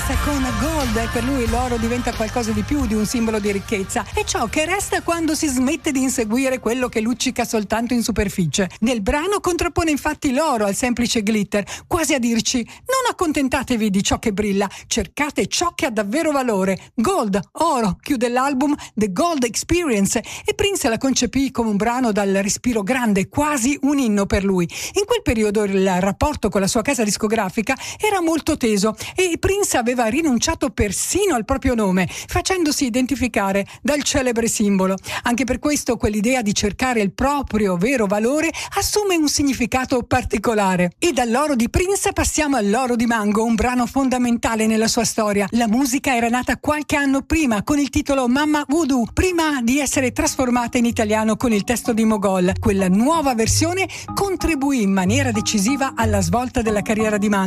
con Gold e per lui l'oro diventa qualcosa di più di un simbolo di ricchezza. È ciò che resta quando si smette di inseguire quello che luccica soltanto in superficie. Nel brano contrappone infatti l'oro al semplice glitter, quasi a dirci: non accontentatevi di ciò che brilla, cercate ciò che ha davvero valore. Gold, oro, chiude l'album The Gold Experience e Prince la concepì come un brano dal respiro grande, quasi un inno per lui. In quel periodo il rapporto con la sua casa discografica era molto teso e Prince aveva rinunciato persino al proprio nome, facendosi identificare dal celebre simbolo. Anche per questo quell'idea di cercare il proprio vero valore assume un significato particolare. E dall'oro di Prince passiamo all'oro di Mango, un brano fondamentale nella sua storia. La musica era nata qualche anno prima con il titolo Mama Voodoo, prima di essere trasformata in italiano con il testo di Mogol. Quella nuova versione contribuì in maniera decisiva alla svolta della carriera di Mango.